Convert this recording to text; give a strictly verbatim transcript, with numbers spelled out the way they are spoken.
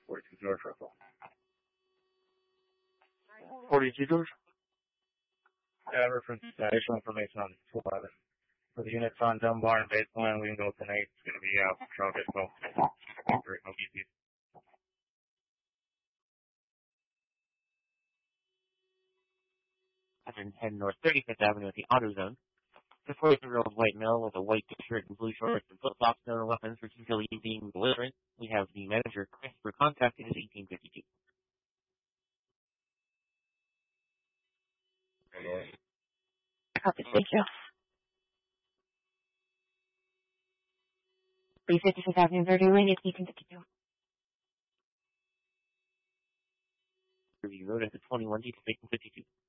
forty-two George Russell. forty-two George? Yeah, reference additional information on two eleven. For the units on Dunbar and Baseline, we can go tonight. It's going to be out. Charles Disco. Great, no B Ps. one ten North thirty-fifth Avenue at the AutoZone. The forty-three-year-old white male with a white t-shirt and blue shorts and flip-flops, no weapons, particularly being belligerent. We have the manager, Chris, for contact. It is eighteen fifty-two. Copy, thank you. three fifty-fifth Avenue, Verde Wing, it's eighteen fifty-two. Review Road at the twenty-one G to eighteen fifty-two.